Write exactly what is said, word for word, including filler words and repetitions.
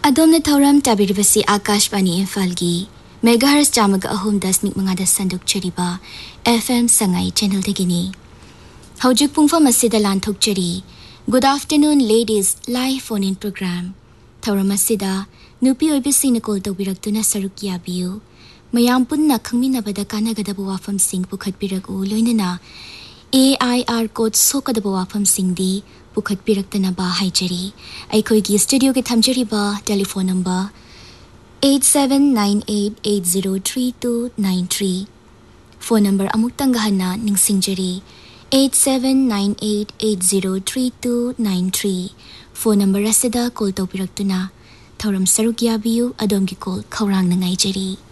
अदोमने थौरम ताबिरबसी Akashvani इम्फालगी megahertz चामगा अहुम दशमिक मंगादा संदुकचरिबा FM Sangai channel दगिनी हौजिक पुंगफम असिदा लांथोकचरी good afternoon ladies live phone in programme थौरम असिदा नुपी ओइबिसिन call तौबिरक्तुना सरुक याबियु मयाम पुन्ना खंगमिनबदा कानागदब वाफम सिंह पुखतपिरक उ लोइनना ए I R code सोकदब वाफम सिंहदी पुखतपिरक्तनबा हाइजरी अखोइगी studio के थमजरिबा telephone number eight seven nine eight eight zero three two nine three phone number अमुक्तंग हन्ना निंगसिंगजरी eight seven nine eight eight zero three two nine three phone number असिदा call तौबिरक्तुना थौरम सरुक याबियु अदोमगी call खौरांग नंगाइजरी